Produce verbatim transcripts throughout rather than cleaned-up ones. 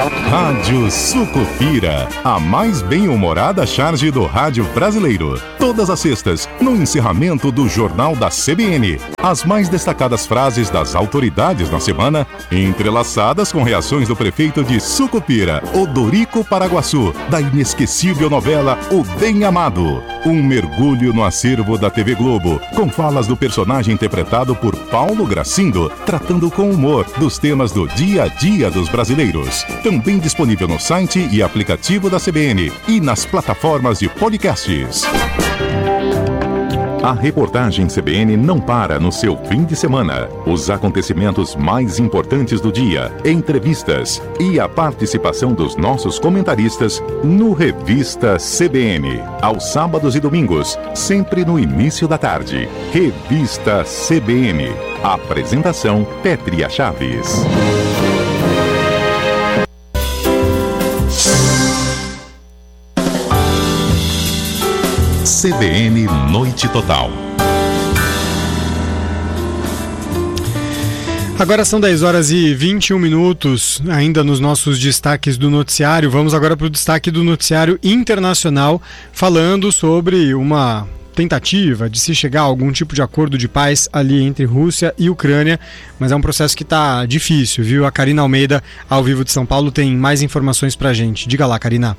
Rádio Sucupira, a mais bem-humorada charge do rádio brasileiro. Todas as sextas, no encerramento do Jornal da C B N. As mais destacadas frases das autoridades na semana, entrelaçadas com reações do prefeito de Sucupira, Odorico Paraguaçu, da inesquecível novela O Bem Amado. Um mergulho no acervo da T V Globo, com falas do personagem interpretado por Paulo Gracindo, tratando com humor dos temas do dia a dia dos brasileiros. Também disponível no site e aplicativo da C B N e nas plataformas de podcasts. A reportagem C B N não para no seu fim de semana. Os acontecimentos mais importantes do dia, entrevistas e a participação dos nossos comentaristas no Revista C B N. Aos sábados e domingos, sempre no início da tarde. Revista C B N. Apresentação Pétria Chaves. C B N Noite Total. Agora são dez horas e vinte e um minutos, ainda nos nossos destaques do noticiário. Vamos agora para o destaque do noticiário internacional, falando sobre uma tentativa de se chegar a algum tipo de acordo de paz ali entre Rússia e Ucrânia, mas é um processo que está difícil, viu? A Karina Almeida, ao vivo de São Paulo, tem mais informações para a gente. Diga lá, Karina.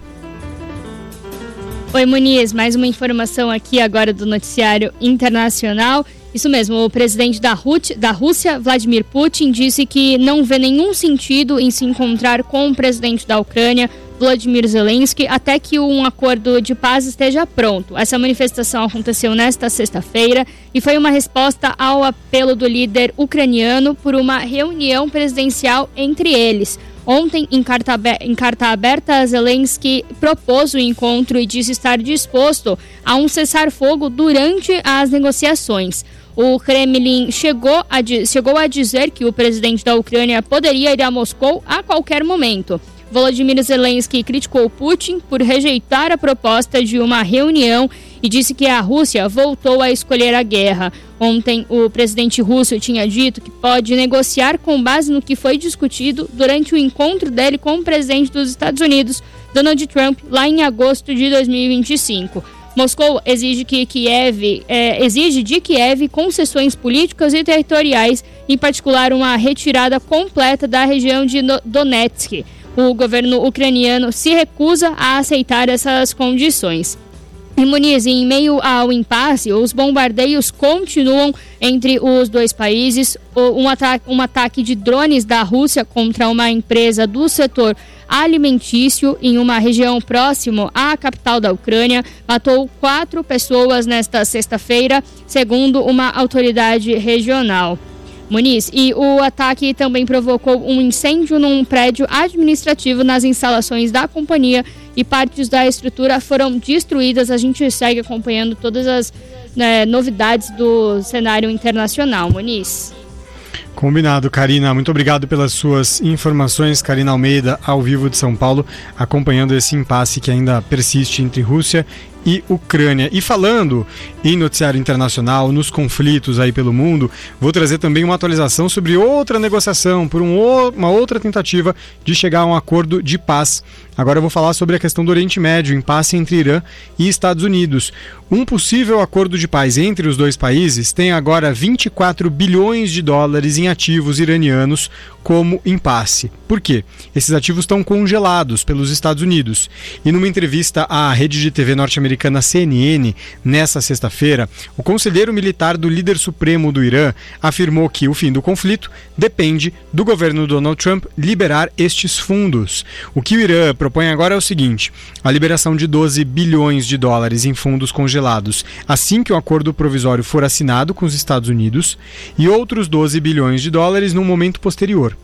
Oi, Muniz, mais uma informação aqui agora do noticiário internacional. Isso mesmo, o presidente da, Rú- da Rússia, Vladimir Putin, disse que não vê nenhum sentido em se encontrar com o presidente da Ucrânia, Volodymyr Zelensky, até que um acordo de paz esteja pronto. Essa manifestação aconteceu nesta sexta-feira e foi uma resposta ao apelo do líder ucraniano por uma reunião presidencial entre eles. Ontem, em carta, em carta aberta, Zelensky propôs o encontro e disse estar disposto a um cessar-fogo durante as negociações. O Kremlin chegou a, chegou a dizer que o presidente da Ucrânia poderia ir a Moscou a qualquer momento. Volodymyr Zelensky criticou Putin por rejeitar a proposta de uma reunião e disse que a Rússia voltou a escolher a guerra. Ontem, o presidente russo tinha dito que pode negociar com base no que foi discutido durante o encontro dele com o presidente dos Estados Unidos, Donald Trump, lá em agosto de dois mil e vinte e cinco. Moscou exige, que Kiev, é, exige de Kiev concessões políticas e territoriais, em particular uma retirada completa da região de Donetsk. O governo ucraniano se recusa a aceitar essas condições. E Muniz, em meio ao impasse, os bombardeios continuam entre os dois países. Um ataque, um ataque de drones da Rússia contra uma empresa do setor alimentício em uma região próxima à capital da Ucrânia matou quatro pessoas nesta sexta-feira, segundo uma autoridade regional. Muniz, e o ataque também provocou um incêndio num prédio administrativo nas instalações da companhia e partes da estrutura foram destruídas. A gente segue acompanhando todas as né, novidades do cenário internacional. Muniz. Combinado, Karina. Muito obrigado pelas suas informações. Karina Almeida, ao vivo de São Paulo, acompanhando esse impasse que ainda persiste entre Rússia e Ucrânia. E falando em noticiário internacional, nos conflitos aí pelo mundo, vou trazer também uma atualização sobre outra negociação, por um, uma outra tentativa de chegar a um acordo de paz. Agora eu vou falar sobre a questão do Oriente Médio, impasse entre Irã e Estados Unidos. Um possível acordo de paz entre os dois países tem agora vinte e quatro bilhões de dólares em ativos iranianos como impasse. Por quê? Esses ativos estão congelados pelos Estados Unidos. E numa entrevista à rede de T V norte-americana C N N, nesta sexta-feira, o conselheiro militar do líder supremo do Irã afirmou que o fim do conflito depende do governo Donald Trump liberar estes fundos. O que o Irã propõe agora é o seguinte: a liberação de doze bilhões de dólares em fundos congelados assim que o acordo provisório for assinado com os Estados Unidos e outros doze bilhões de dólares num momento posterior.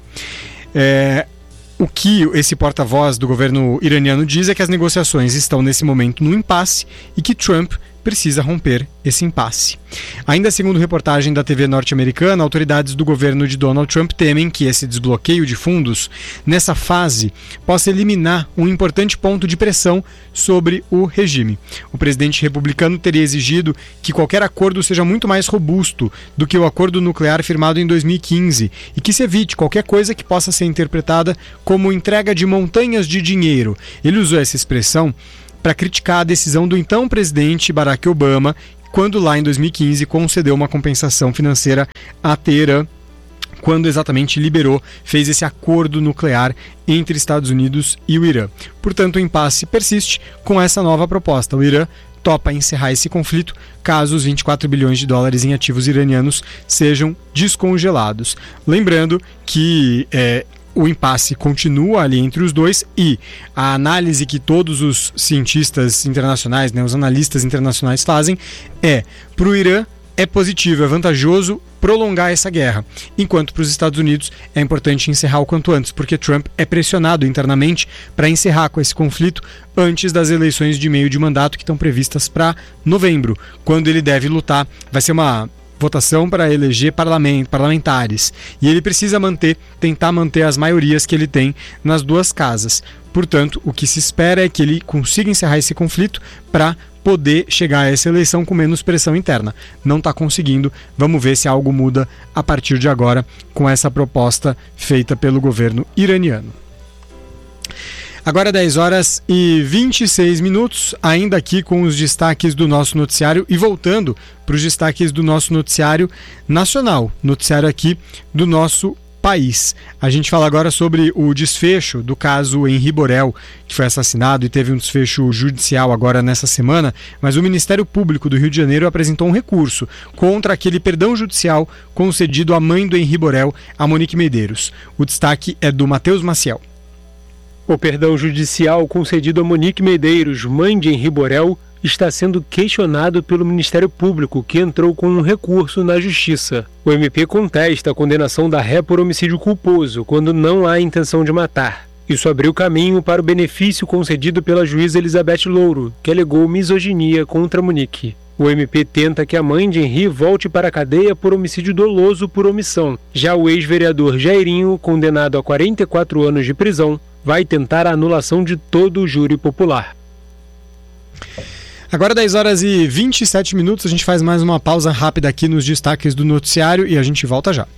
É... O que esse porta-voz do governo iraniano diz é que as negociações estão nesse momento no impasse e que Trump precisa romper esse impasse. Ainda segundo reportagem da T V norte-americana, autoridades do governo de Donald Trump temem que esse desbloqueio de fundos, nessa fase, possa eliminar um importante ponto de pressão sobre o regime. O presidente republicano teria exigido que qualquer acordo seja muito mais robusto do que o acordo nuclear firmado em dois mil e quinze e que se evite qualquer coisa que possa ser interpretada como entrega de montanhas de dinheiro. Ele usou essa expressão para criticar a decisão do então presidente Barack Obama, quando lá em dois mil e quinze concedeu uma compensação financeira a Teherã, quando exatamente liberou, fez esse acordo nuclear entre Estados Unidos e o Irã. Portanto, o impasse persiste com essa nova proposta. O Irã topa encerrar esse conflito caso os vinte e quatro bilhões de dólares em ativos iranianos sejam descongelados. Lembrando que é, o impasse continua ali entre os dois e a análise que todos os cientistas internacionais, né, os analistas internacionais fazem é, para o Irã é positivo, é vantajoso prolongar essa guerra, enquanto para os Estados Unidos é importante encerrar o quanto antes, porque Trump é pressionado internamente para encerrar com esse conflito antes das eleições de meio de mandato que estão previstas para novembro, quando ele deve lutar. Vai ser uma votação para eleger parlamentares e ele precisa manter, tentar manter as maiorias que ele tem nas duas casas. Portanto, o que se espera é que ele consiga encerrar esse conflito para poder chegar a essa eleição com menos pressão interna. Não está conseguindo. Vamos ver se algo muda a partir de agora com essa proposta feita pelo governo iraniano. Agora dez horas e vinte e seis minutos, ainda aqui com os destaques do nosso noticiário e voltando para os destaques do nosso noticiário nacional, noticiário aqui do nosso país. A gente fala agora sobre o desfecho do caso Henri Borel, que foi assassinado e teve um desfecho judicial agora nessa semana, mas o Ministério Público do Rio de Janeiro apresentou um recurso contra aquele perdão judicial concedido à mãe do Henri Borel, a Monique Medeiros. O destaque é do Matheus Maciel. O perdão judicial concedido a Monique Medeiros, mãe de Henri Borel, está sendo questionado pelo Ministério Público, que entrou com um recurso na Justiça. O M P contesta a condenação da ré por homicídio culposo, quando não há intenção de matar. Isso abriu caminho para o benefício concedido pela juíza Elizabeth Louro, que alegou misoginia contra Monique. O M P tenta que a mãe de Henri volte para a cadeia por homicídio doloso por omissão. Já o ex-vereador Jairinho, condenado a quarenta e quatro anos de prisão, vai tentar a anulação de todo o júri popular. Agora dez horas e vinte e sete minutos, a gente faz mais uma pausa rápida aqui nos destaques do noticiário e a gente volta já.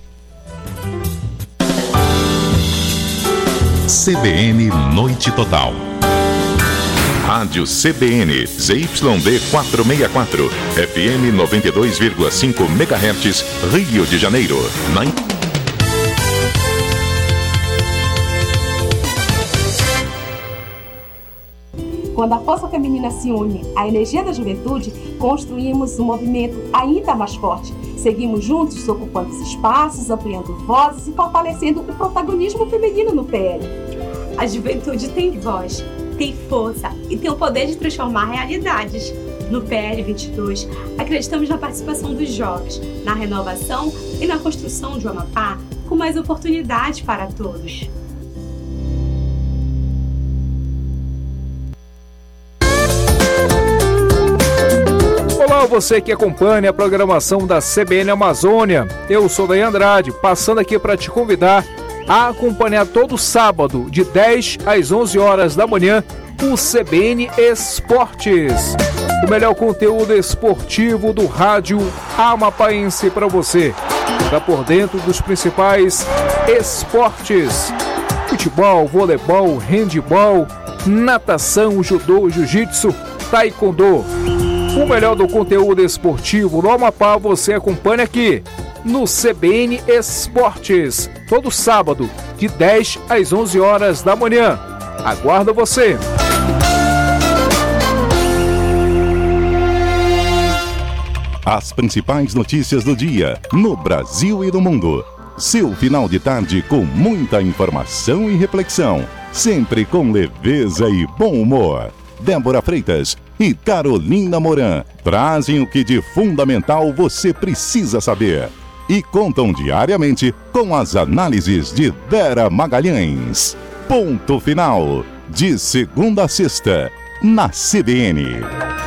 C B N Noite Total. Rádio C B N, Z Y D quatrocentos e sessenta e quatro, F M noventa e dois vírgula cinco megahertz, Rio de Janeiro. Na... Quando a força feminina se une à energia da juventude, construímos um movimento ainda mais forte. Seguimos juntos, ocupando os espaços, ampliando vozes e fortalecendo o protagonismo feminino no P L. A juventude tem voz, tem força e tem o poder de transformar realidades. No P L vinte e dois, acreditamos na participação dos jovens, na renovação e na construção de um Amapá com mais oportunidades para todos. Olá, você que acompanha a programação da C B N Amazônia. Eu sou Daí Andrade, passando aqui para te convidar a acompanhar todo sábado, de dez às onze horas da manhã, o C B N Esportes. O melhor conteúdo esportivo do rádio amapaense para você. Está por dentro dos principais esportes: futebol, voleibol, handebol, natação, judô, jiu-jitsu, taekwondo. O melhor do conteúdo esportivo no Amapá você acompanha aqui no C B N Esportes, todo sábado, de dez às onze horas da manhã. Aguardo você! As principais notícias do dia, no Brasil e no mundo. Seu final de tarde com muita informação e reflexão, sempre com leveza e bom humor. Débora Freitas e Carolina Moran trazem o que de fundamental você precisa saber e contam diariamente com as análises de Vera Magalhães. Ponto final, de segunda a sexta, na C B N.